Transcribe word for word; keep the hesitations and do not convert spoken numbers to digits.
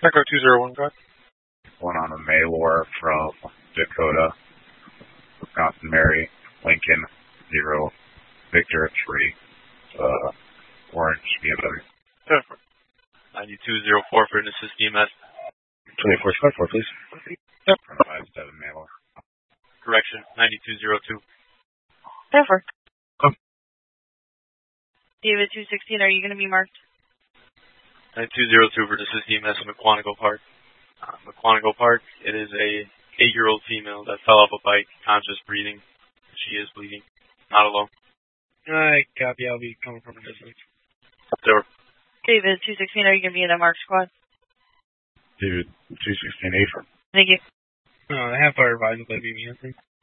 Echo two zero one, go ahead. One on a Maylor from Dakota, Wisconsin Mary, Lincoln, zero, Victor, three, uh, Orange, B M W. ninety-two zero four for an assist E M S. twenty-four squad four, please. Yep. five seven Maylor. Correction, ninety-two zero two. Therefore. Oh. David two sixteen, are you going to be marked? ninety-two zero two for an assist E M S in McQuantico Park. Uh, McQuantico Park, it is a eight-year-old female that fell off a bike, conscious breathing. She is bleeding. Not alone. I copy. I'll be coming from a distance. There. David two sixteen, are you going to be in a marked squad? David two sixteen, eight. Thank you. Uh, half our advisor, let me answer.